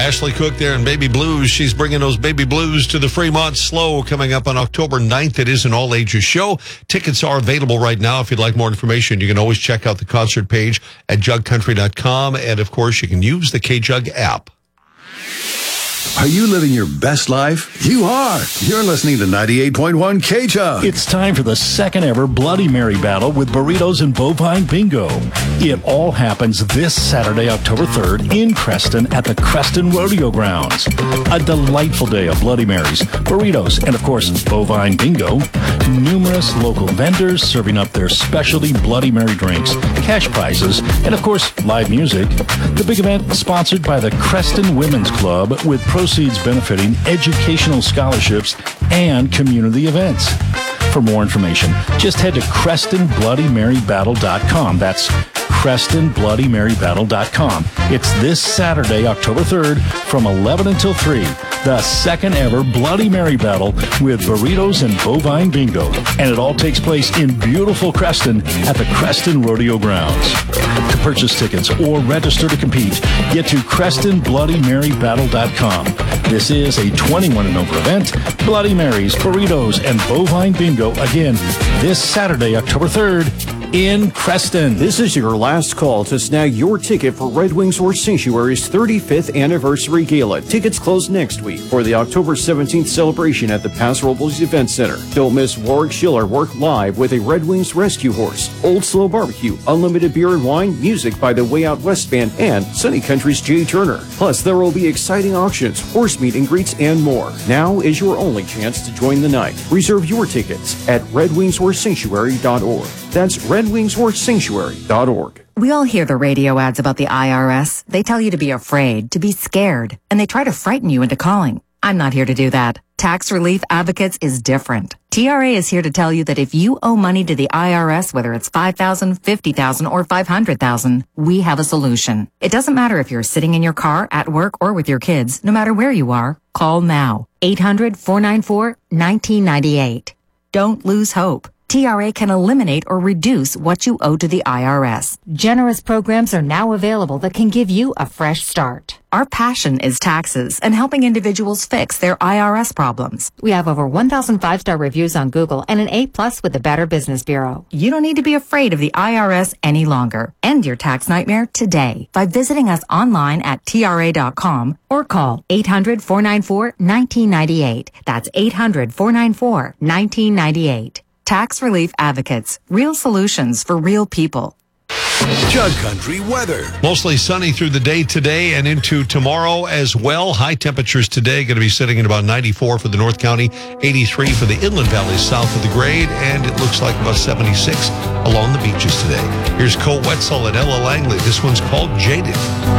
Ashley Cook there in Baby Blues. She's bringing those Baby Blues to the Fremont Slow coming up on October 9th. It is an all-ages show. Tickets are available right now. If you'd like more information, you can always check out the concert page at jugcountry.com. And, of course, you can use the KJUG app. Are you living your best life? You are. You're listening to 98.1 KJUG. It's time for the second ever Bloody Mary battle with burritos and bovine bingo. It all happens this Saturday, October 3rd in Creston at the Creston Rodeo Grounds. A delightful day of Bloody Marys, burritos, and of course, bovine bingo. Numerous local vendors serving up their specialty Bloody Mary drinks, cash prizes, and of course, live music. The big event sponsored by the Creston Women's Club with proceeds benefiting educational scholarships and community events. For more information, just head to CrestonBloodyMaryBattle.com. That's CrestonBloodyMaryBattle.com. It's this Saturday, October 3rd, from 11 until 3. The second ever Bloody Mary battle with burritos and bovine bingo. And it all takes place in beautiful Creston at the Creston Rodeo Grounds. To purchase tickets or register to compete, get to CrestonBloodyMaryBattle.com. This is a 21 and over event. Bloody Marys, burritos, and bovine bingo again this Saturday, October 3rd in Creston. This is your last call to snag your ticket for Red Wings Horse Sanctuary's 35th Anniversary Gala. Tickets close next week for the October 17th celebration at the Paso Robles Event Center. Don't miss Warwick Schiller work live with a Red Wings rescue horse, Old Slow Barbecue, unlimited beer and wine, music by the Way Out West Band, and Sunny Country's Jay Turner. Plus, there will be exciting auctions, horse meet and greets, and more. Now is your only chance to join the night. Reserve your tickets at redwingshorsesanctuary.org. That's redwingshorsesanctuary.org. We all hear the radio ads about the IRS. They tell you to be afraid, to be scared, and they try to frighten you into calling. I'm not here to do that. Tax Relief Advocates is different. TRA is here to tell you that if you owe money to the IRS, whether it's $5,000, $50,000, or $500,000, we have a solution. It doesn't matter if you're sitting in your car, at work, or with your kids. No matter where you are, call now. 800-494-1998. Don't lose hope. TRA can eliminate or reduce what you owe to the IRS. Generous programs are now available that can give you a fresh start. Our passion is taxes and helping individuals fix their IRS problems. We have over 1,000 5-star reviews on Google and an A+ with the Better Business Bureau. You don't need to be afraid of the IRS any longer. End your tax nightmare today by visiting us online at TRA.com or call 800-494-1998. That's 800-494-1998. Tax Relief Advocates. Real solutions for real people. Jug Country weather. Mostly sunny through the day today and into tomorrow as well. High temperatures today going to be sitting at about 94 for the North County, 83 for the inland valleys south of the grade, and it looks like about 76 along the beaches today. Here's Cole Wetzel and Ella Langley. This one's called Jaded.